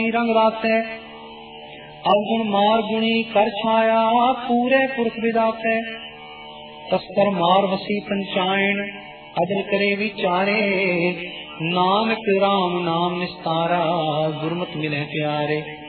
रंग रासै, अवगुण मार गुणी कर छाया, पूरे पुरख विदासै। तस्कर मार वसी पंचायन, अदल करे विचारे, नानक राम नाम निस्तारा, गुरमत मिले प्यारे।